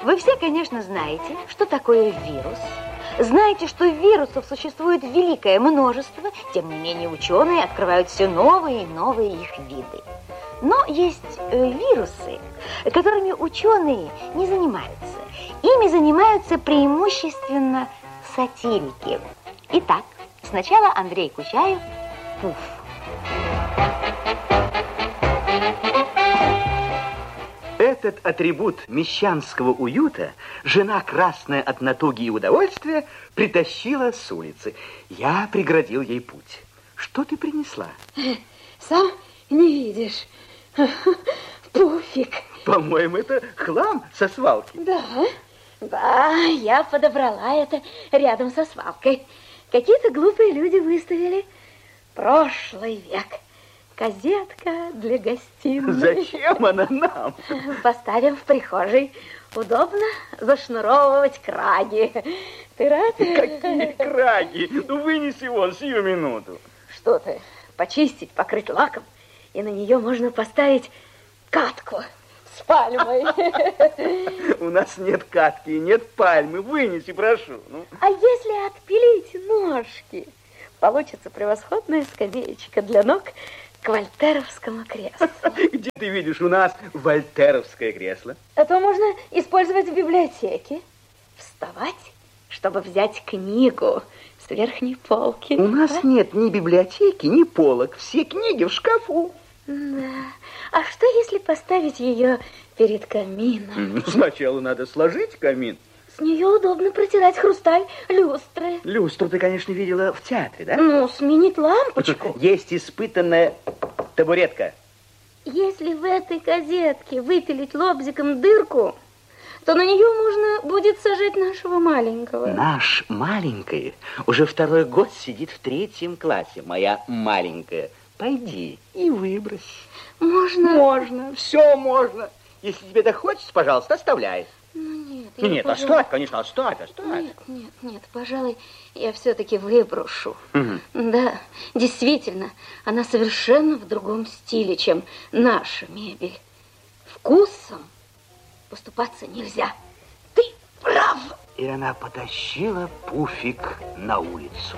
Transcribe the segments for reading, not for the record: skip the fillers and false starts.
Вы все, конечно, знаете, что такое вирус. Знаете, что вирусов существует великое множество. Тем не менее, ученые открывают все новые и новые их виды. Но есть вирусы, которыми ученые не занимаются. Ими занимаются преимущественно сатирики. Итак, сначала Андрей Кучаев, Пуф. Этот атрибут мещанского уюта жена, красная от натуги и удовольствия, притащила с улицы. Я преградил ей путь. Что ты принесла? Сам не видишь. Пуфик. По-моему, это хлам со свалки. Да, я подобрала это рядом со свалкой. Какие-то глупые люди выставили. Прошлый век. Газетка для гостиной. Зачем она нам? Поставим в прихожей. Удобно зашнуровывать краги. Ты рад? Какие краги? Ну, вынеси вон сию минуту. Что ты? Почистить, покрыть лаком. И на нее можно поставить катку с пальмой. У нас нет катки и нет пальмы. Вынеси, прошу. Ну. А если отпилить ножки? Получится превосходная скамеечка для ног к вольтеровскому креслу. Где ты видишь у нас вольтеровское кресло? А то можно использовать в библиотеке. Вставать, чтобы взять книгу с верхней полки. У нас нет ни библиотеки, ни полок. Все книги в шкафу. Да. А что, если поставить ее перед камином? Сначала надо сложить камин. С нее удобно протирать хрусталь, люстры. Люстру ты, конечно, видела в театре, да? Ну, сменить лампочку. Есть испытанная табуретка. Если в этой газетке выпилить лобзиком дырку, то на нее можно будет сажать нашего маленького. Наш маленький уже 2-й год сидит в 3-м классе. Моя маленькая. Пойди и выбрось. Можно? Можно, все можно. Если тебе это хочется, пожалуйста, оставляй. Ну, нет. Нет, пожалуй... оставь, конечно, оставь. Нет, пожалуй, я все-таки выброшу. Угу. Да, действительно, она совершенно в другом стиле, чем наша мебель. Вкусом поступаться нельзя. Ты прав. И она потащила Пуфик на улицу.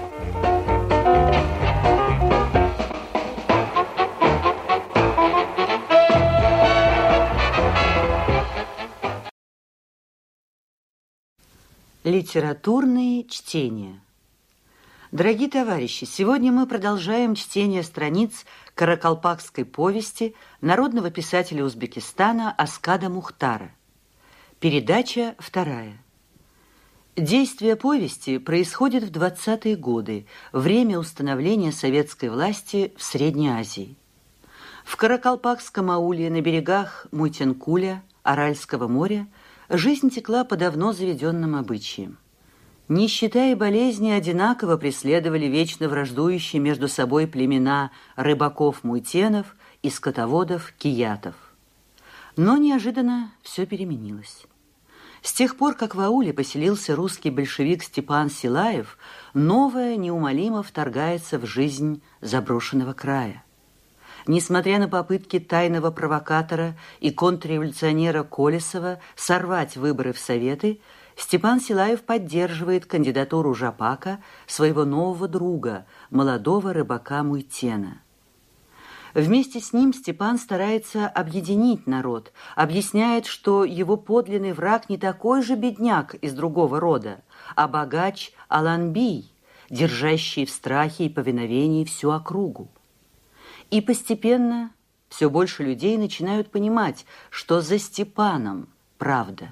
Литературные чтения. Дорогие товарищи, сегодня мы продолжаем чтение страниц каракалпакской повести народного писателя Узбекистана Аскада Мухтара. Передача 2. Действие повести происходит в 20-е годы, время установления советской власти в Средней Азии. В каракалпакском ауле на берегах Муйтенкуля, Аральского моря, жизнь текла по давно заведенным обычаям. Нищета и болезни одинаково преследовали вечно враждующие между собой племена рыбаков-муйтенов и скотоводов-киятов. Но неожиданно все переменилось. С тех пор, как в ауле поселился русский большевик Степан Силаев, новое неумолимо вторгается в жизнь заброшенного края. Несмотря на попытки тайного провокатора и контрреволюционера Колесова сорвать выборы в Советы, Степан Силаев поддерживает кандидатуру Жапака, своего нового друга, молодого рыбака Муйтена. Вместе с ним Степан старается объединить народ, объясняет, что его подлинный враг не такой же бедняк из другого рода, а богач Аланбий, держащий в страхе и повиновении всю округу. И постепенно все больше людей начинают понимать, что за Степаном правда.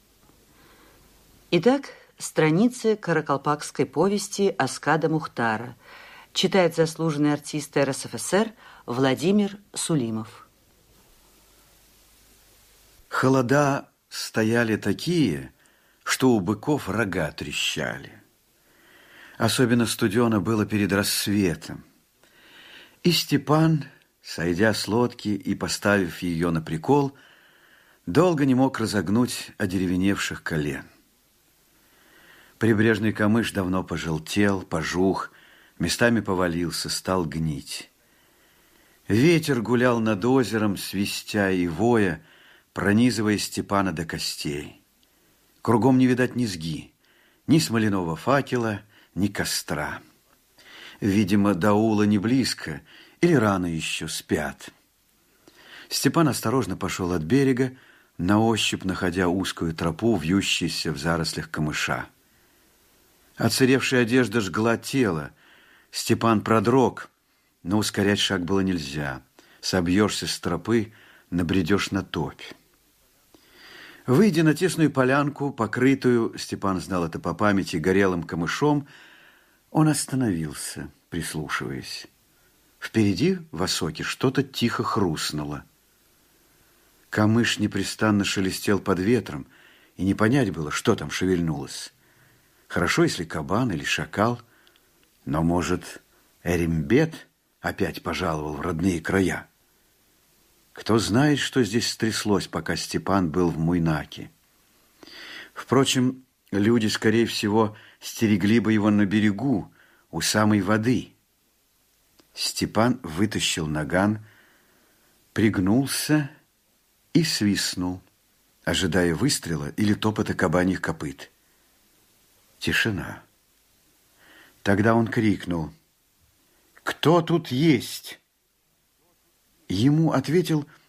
Итак, страницы каракалпакской повести Аскада Мухтара. Читает заслуженный артист РСФСР Владимир Сулимов. Холода стояли такие, что у быков рога трещали. Особенно студено было перед рассветом. И Степан, сойдя с лодки и поставив ее на прикол, долго не мог разогнуть одеревеневших колен. Прибрежный камыш давно пожелтел, пожух, местами повалился, стал гнить. Ветер гулял над озером, свистя и воя, пронизывая Степана до костей. Кругом не видать низги, ни смоляного факела, ни костра. Видимо, до аула не близко, или рано еще спят. Степан осторожно пошел от берега, на ощупь находя узкую тропу, вьющуюся в зарослях камыша. Оцаревшая одежда жгла тело. Степан продрог, но ускорять шаг было нельзя. Собьешься с тропы, набредешь на топь. Выйдя на тесную полянку, покрытую, Степан знал это по памяти, горелым камышом, он остановился, прислушиваясь. Впереди, в осоке, что-то тихо хрустнуло. Камыш непрестанно шелестел под ветром, и не понять было, что там шевельнулось. Хорошо, если кабан или шакал, но, может, Эрембет опять пожаловал в родные края. Кто знает, что здесь стряслось, пока Степан был в Муйнаке. Впрочем, люди, скорее всего, стерегли бы его на берегу, у самой воды. Степан вытащил наган, пригнулся и свистнул, ожидая выстрела или топота кабаньих копыт. Тишина. Тогда он крикнул: «Кто тут есть?» Ему ответил